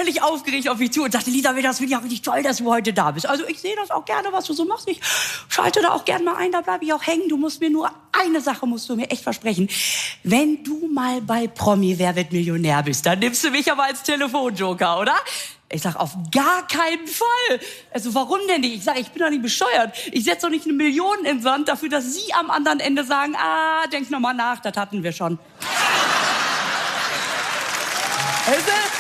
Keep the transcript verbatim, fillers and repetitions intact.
völlig aufgeregt auf mich zu und sagte, Elisabeth, das finde ich auch richtig toll, dass du heute da bist. Also ich sehe das auch gerne, was du so machst. Ich schalte da auch gerne mal ein, da bleibe ich auch hängen. Du musst mir nur, eine Sache musst du mir echt versprechen. Wenn du mal bei Promi Wer wird Millionär bist, dann nimmst du mich aber als Telefonjoker, oder? Ich sag, auf gar keinen Fall. Also warum denn nicht? Ich sag, ich bin doch nicht bescheuert. Ich setze doch nicht eine Million in den Sand dafür, dass Sie am anderen Ende sagen, ah, denk noch mal nach, das hatten wir schon. Weißt du?